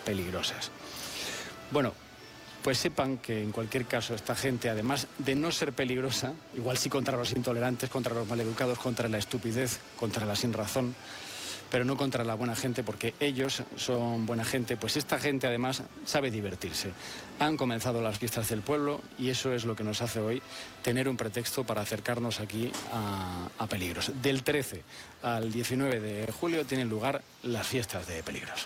peligrosas. Bueno, pues sepan que en cualquier caso esta gente, además de no ser peligrosa, igual sí contra los intolerantes, contra los maleducados, contra la estupidez, contra la sinrazón, pero no contra la buena gente, porque ellos son buena gente, pues esta gente además sabe divertirse. Han comenzado las fiestas del pueblo y eso es lo que nos hace hoy tener un pretexto para acercarnos aquí a Peligros. Del 13 al 19 de julio tienen lugar las fiestas de Peligros.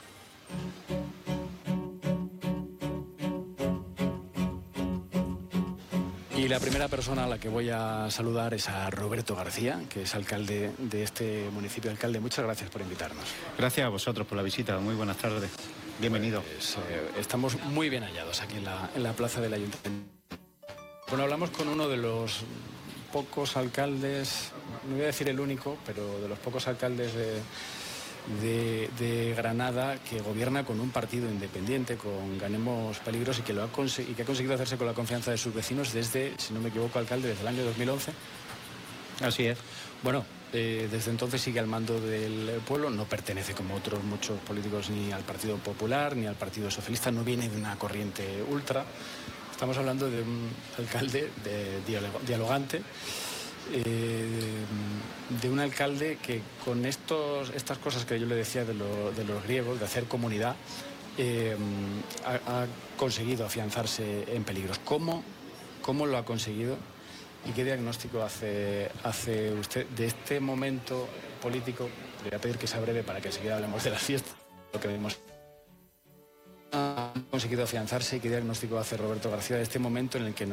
Y la primera persona a la que voy a saludar es a Roberto García, que es alcalde de este municipio. Alcalde, muchas gracias por invitarnos. Gracias a vosotros por la visita. Muy buenas tardes. Bienvenido. Pues, estamos muy bien hallados aquí en la plaza del Ayuntamiento. Bueno, hablamos con uno de los pocos alcaldes, no voy a decir el único, pero de los pocos alcaldes de Granada que gobierna con un partido independiente, con Ganemos Peligros, y que ha conseguido hacerse con la confianza de sus vecinos desde, si no me equivoco, alcalde, desde el año 2011. Así es. Bueno, desde entonces sigue al mando del pueblo, no pertenece como otros muchos políticos ni al Partido Popular ni al Partido Socialista, no viene de una corriente ultra. Estamos hablando de un alcalde dialogante, de un alcalde que con estas cosas que yo le decía de los griegos, de hacer comunidad, ha conseguido afianzarse en Peligros. ¿Cómo lo ha conseguido? ¿Y qué diagnóstico hace usted de este momento político? Le voy a pedir que sea breve para que enseguida hablemos de las fiestas. Lo que vemos. Ha conseguido afianzarse, y qué diagnóstico hace Roberto García de este momento en el que